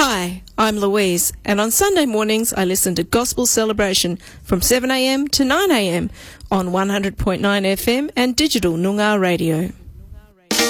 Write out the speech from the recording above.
Hi, I'm Louise, and on Sunday mornings I listen to Gospel Celebration from 7am to 9am on 100.9 FM and digital Noongar radio.